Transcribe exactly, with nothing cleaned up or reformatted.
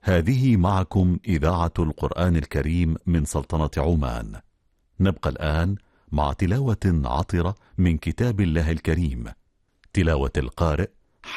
هذه معكم إذاعة القرآن الكريم من سلطنة عمان. نبقى الآن مع تلاوة عطرة من كتاب الله الكريم، تلاوة القارئ